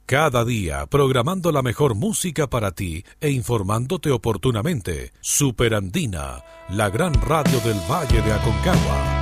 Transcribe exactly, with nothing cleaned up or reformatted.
Cada día programando la mejor música para ti e informándote oportunamente. Superandina, la gran radio del Valle de Aconcagua.